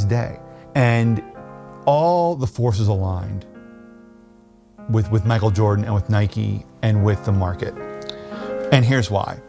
day. And all the forces aligned with Michael Jordan and with Nike and with the market. And here's why.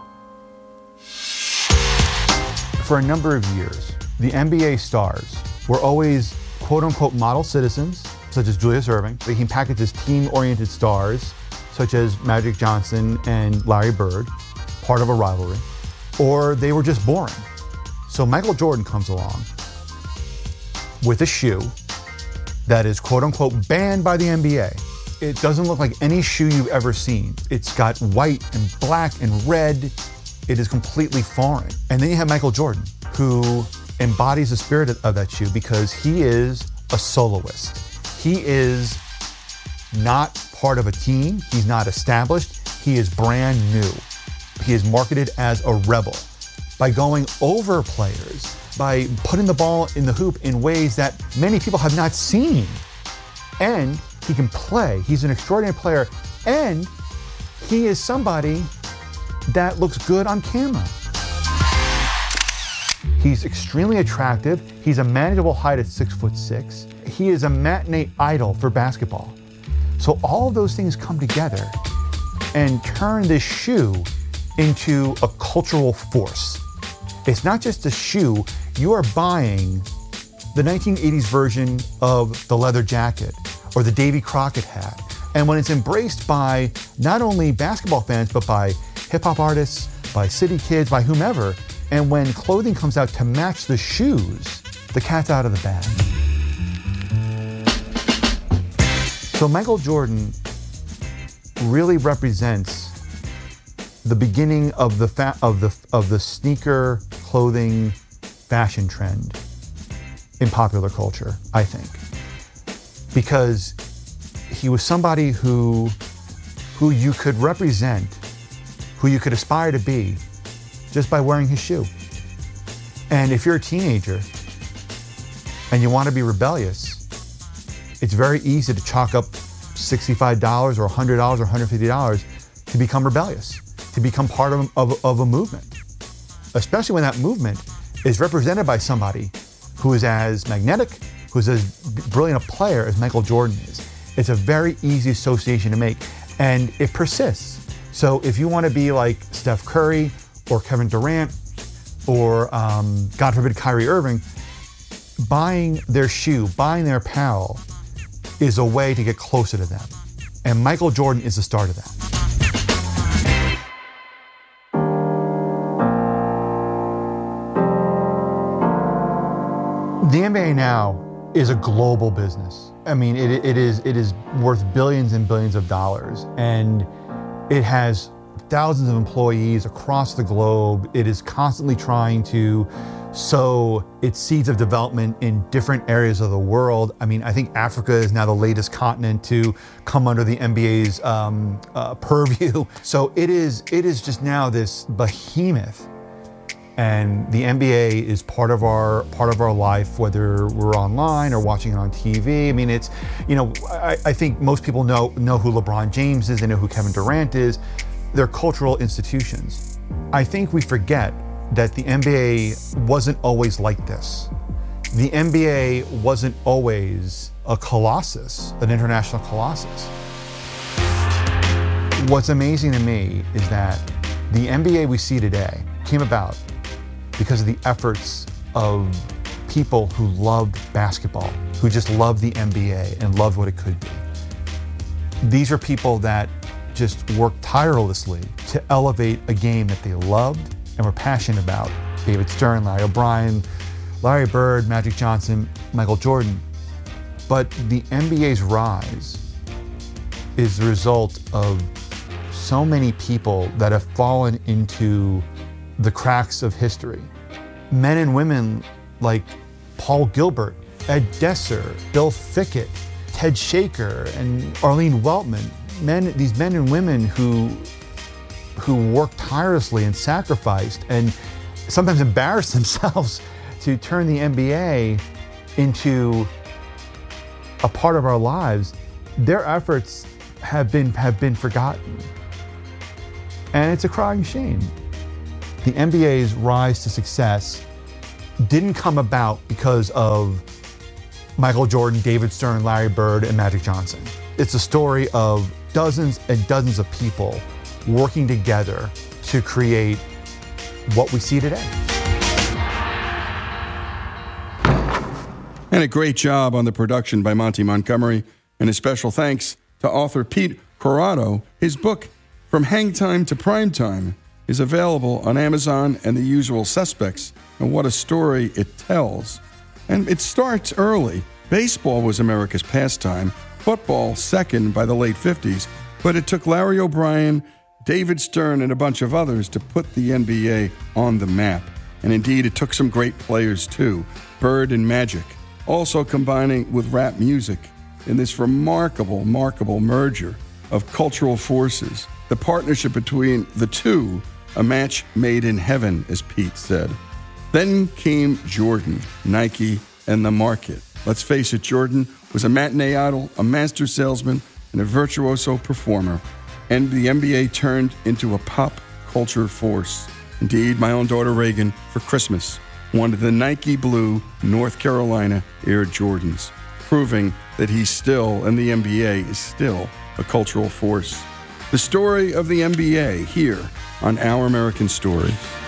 For a number of years, the NBA stars were always quote unquote model citizens, such as Julius Erving. They came packaged as team-oriented stars, such as Magic Johnson and Larry Bird, part of a rivalry, or they were just boring. So Michael Jordan comes along with a shoe that is quote unquote banned by the NBA. It doesn't look like any shoe you've ever seen. It's got white and black and red. It is completely foreign. And then you have Michael Jordan, who embodies the spirit of that shoe because he is a soloist. He is not part of a team. He's not established. He is brand new. He is marketed as a rebel by going over players, by putting the ball in the hoop in ways that many people have not seen. And he can play. He's an extraordinary player. And he is somebody that looks good on camera. He's extremely attractive. He's a manageable height at 6'6". He is a matinee idol for basketball. So all of those things come together and turn this shoe into a cultural force. It's not just a shoe. You are buying the 1980s version of the leather jacket or the Davy Crockett hat. And when it's embraced by not only basketball fans, but by hip hop artists, by city kids, by whomever, and when clothing comes out to match the shoes, the cat's out of the bag. So Michael Jordan really represents the beginning of the sneaker clothing fashion trend in popular culture, I think. Because he was somebody who you could represent, who you could aspire to be just by wearing his shoe. And if you're a teenager and you want to be rebellious, it's very easy to chalk up $65 or $100 or $150 to become rebellious, to become part of a movement. Especially when that movement is represented by somebody who is as magnetic, who's as brilliant a player as Michael Jordan is. It's a very easy association to make, and it persists. So if you want to be like Steph Curry or Kevin Durant or, God forbid, Kyrie Irving, buying their shoe, buying their apparel is a way to get closer to them. And Michael Jordan is the start of that. The NBA now is a global business. I mean, it is worth billions and billions of dollars, and it has thousands of employees across the globe. It is constantly trying to sow its seeds of development in different areas of the world. I mean, I think Africa is now the latest continent to come under the NBA's purview. So it is just now this behemoth. And the NBA is part of our life, whether we're online or watching it on TV. I mean, it's, I think most people know who LeBron James is, they know who Kevin Durant is. They're cultural institutions. I think we forget that the NBA wasn't always like this. The NBA wasn't always a colossus, an international colossus. What's amazing to me is that the NBA we see today came about because of the efforts of people who loved basketball, who just loved the NBA and loved what it could be. These are people that just worked tirelessly to elevate a game that they loved and were passionate about. David Stern, Larry O'Brien, Larry Bird, Magic Johnson, Michael Jordan. But the NBA's rise is the result of so many people that have fallen into the cracks of history. Men and women like Paul Gilbert, Ed Desser, Bill Fickett, Ted Shaker, and Arlene Weltman. These men and women who worked tirelessly and sacrificed and sometimes embarrassed themselves to turn the NBA into a part of our lives. Their efforts have been forgotten. And it's a crying shame. The NBA's rise to success didn't come about because of Michael Jordan, David Stern, Larry Bird, and Magic Johnson. It's a story of dozens and dozens of people working together to create what we see today. And a great job on the production by Monty Montgomery, and a special thanks to author Pete Corrado. His book, From Hang Time to Prime Time, is available on Amazon and The Usual Suspects, and what a story it tells. And it starts early. Baseball was America's pastime, football second by the late 50s, but it took Larry O'Brien, David Stern, and a bunch of others to put the NBA on the map. And indeed, it took some great players too, Bird and Magic, also combining with rap music in this remarkable merger of cultural forces. The partnership between the two, a match made in heaven, as Pete said. Then came Jordan, Nike, and the market. Let's face it, Jordan was a matinee idol, a master salesman, and a virtuoso performer. And the NBA turned into a pop culture force. Indeed, my own daughter Reagan, for Christmas, wanted the Nike Blue North Carolina Air Jordans, proving that he's still, and the NBA is still, a cultural force. The story of the NBA here on Our American Stories.